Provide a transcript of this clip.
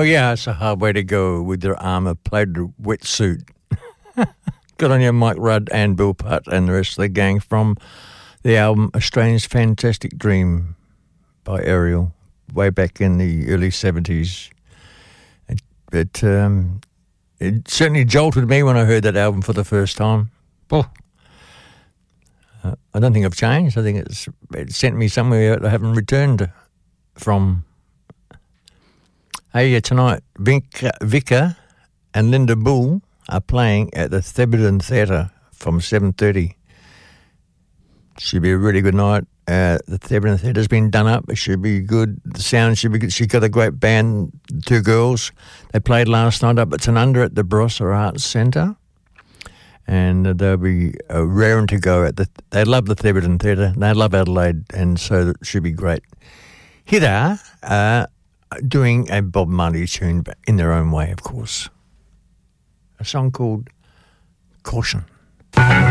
yeah, it's a hard way to go with their armour-plated wetsuit. Good on you, Mike Rudd and Bill Putt and the rest of the gang from the album A Strange Fantastic Dream by Ariel, way back in the early 70s. It certainly jolted me when I heard that album for the first time. Oh. I don't think I've changed. I think it sent me somewhere that I haven't returned from. Hey, tonight, Vika and Linda Bull are playing at the Theberton Theatre from 7:30. Should be a really good night. The Theberton Theatre's been done up. It should be good. The sound should be good. She's got a great band, two girls. They played last night up at Tanunda at the Barossa Arts Centre. And they'll be raring to go. They love the Theberton Theatre. They love Adelaide, and so it should be great. Here they are, doing a Bob Marley tune, but in their own way, of course. A song called Caution.